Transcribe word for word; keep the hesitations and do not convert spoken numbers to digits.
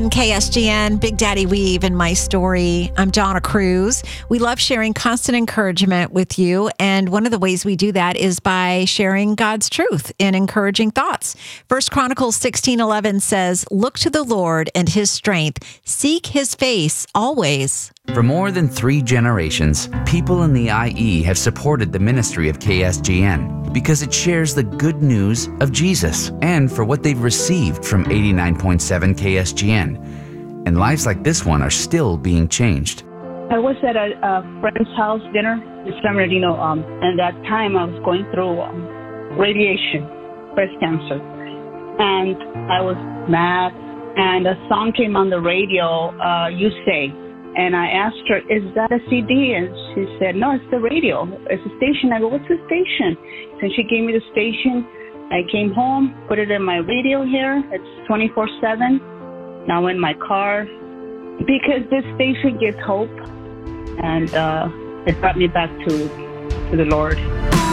K S G N, Big Daddy Weave, and My Story. I'm Donna Cruz. We love sharing constant encouragement with you, and one of the ways we do that is by sharing God's truth in encouraging thoughts. First Chronicles sixteen eleven says, "Look to the Lord and his strength. Seek his face always." For more than three generations, people in the I E have supported the ministry of K S G N because it shares the good news of Jesus and for what they've received from eighty-nine point seven K S G N. And lives like this one are still being changed. I was at a, a friend's house dinner in San Bernardino, um, and that time I was going through um, radiation, breast cancer, and I was mad. And a song came on the radio, uh, "You Say," and I asked her, "Is that a C D?" And she said, "No, it's the radio. It's a station." I go, "What's the station?" And she gave me the station. I came home, put it in my radio here. It's twenty-four seven. Now in my car, because this station gives hope, and uh, it brought me back to to the Lord.